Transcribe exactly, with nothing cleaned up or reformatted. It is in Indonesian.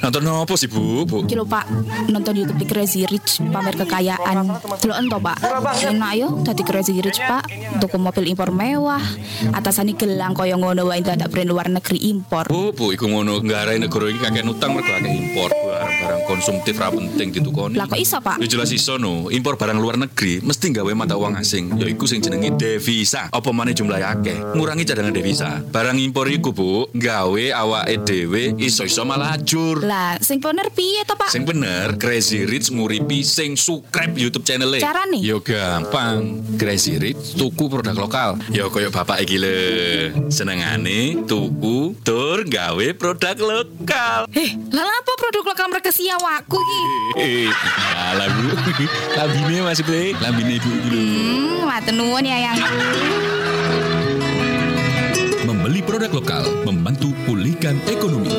Nonton apa sih Bu? Bu. Iki lho Pak, nonton YouTube di Crazy Rich pamer kekayaan. Deloken to Pak. Enak yo dadi Crazy Rich Pak, tuku mobil impor mewah. Atasane gelang kaya ngono wae dadak brand luar negeri impor. Bu, Bu iku ngono nggarai negara iki kakek utang mergo akeh impor barang-barang konsumtif ra penting ditukoni. Lah kok iso Pak? Ya jelas iso no, impor barang luar negeri mesti gawe mata uang asing, yaiku sing jenenge devisa. Apa maneh jumlahe akeh, ngurangi cadangan devisa. Barang impor iku Bu, gawe awake dhewe iso-iso malah ajur. Lah, sing bener piye to Pak? Sing bener, Crazy Rich nguripi sing subscribe YouTube channel-e. Carane? Yo gampang. Crazy Rich tuku produk lokal. Yo koyo bapak iki lho. Senengane tuku tur gawe produk lokal. Eh, lah apa produk lokal mereka si awakku iki? Eh, alah Bu. Lambine masih pe, lambine Ibu iki lho. Hmm, matur nuwun ya yang. Membeli produk lokal membantu pulihkan ekonomi.